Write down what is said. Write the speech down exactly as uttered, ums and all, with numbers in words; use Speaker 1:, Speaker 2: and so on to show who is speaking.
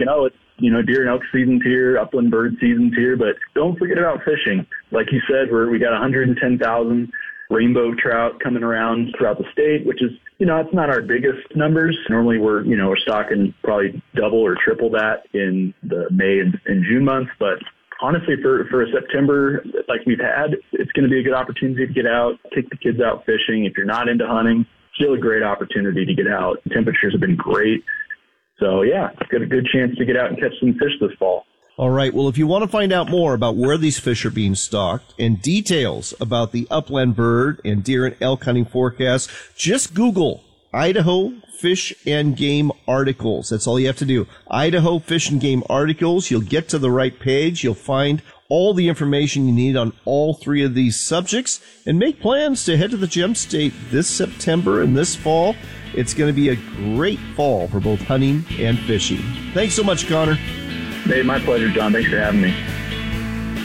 Speaker 1: thinking, oh, it's, you know, deer and elk season's here, upland bird season's here, but don't forget about fishing. Like you said, we're, we got one hundred ten thousand rainbow trout coming around throughout the state, which is, you know, it's not our biggest numbers. Normally we're, you know, we're stocking probably double or triple that in the May and, and June months. But honestly, for, for a September like we've had, it's going to be a good opportunity to get out, take the kids out fishing. If you're not into hunting, still a great opportunity to get out. Temperatures have been great. So, yeah, got a good chance to get out and catch some fish this fall.
Speaker 2: All right. Well, if you want to find out more about where these fish are being stocked and details about the upland bird and deer and elk hunting forecast, just Google Idaho Fish and Game Articles. That's all you have to do. Idaho Fish and Game Articles. You'll get to the right page. You'll find all the information you need on all three of these subjects and make plans to head to the Gem State this September and this fall. It's going to be a great fall for both hunting and fishing. Thanks so much, Connor.
Speaker 1: Hey, my pleasure, John. Thanks for having me.